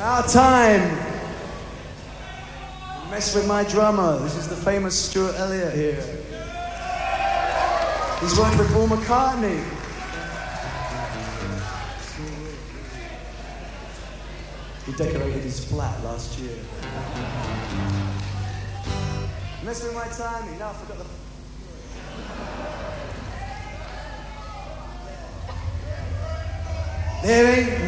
Our time. Mess with my drummer. This is the famous Stuart Elliott here. He's worked with Paul McCartney. He decorated his flat last year. Mess with my timing. Now I forgot the... There ain't